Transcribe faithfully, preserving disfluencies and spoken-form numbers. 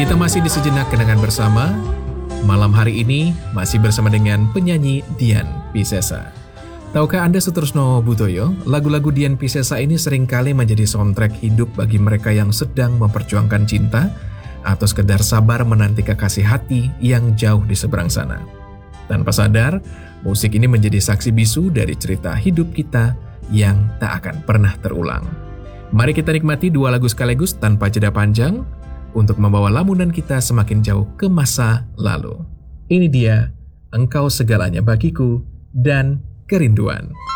Kita masih di Sejenak Kenangan Bersama. Malam hari ini masih bersama dengan penyanyi Dian Piscesa. Tahukah Anda Sutrisno Butoyo, lagu-lagu Dian Piscesa ini seringkali menjadi soundtrack hidup bagi mereka yang sedang memperjuangkan cinta atau sekedar sabar menanti kekasih hati yang jauh di seberang sana. Tanpa sadar, musik ini menjadi saksi bisu dari cerita hidup kita yang tak akan pernah terulang. Mari kita nikmati dua lagu sekaligus tanpa jeda panjang untuk membawa lamunan kita semakin jauh ke masa lalu. Ini dia, Engkau Segalanya Bagiku dan Kerinduan.